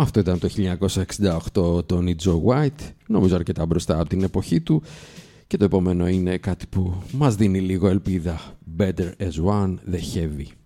Αυτό ήταν το 1968 ο Tony Joe White, νομίζω αρκετά μπροστά από την εποχή του, και το επόμενο είναι κάτι που μας δίνει λίγο ελπίδα. Better as One, The Heavy.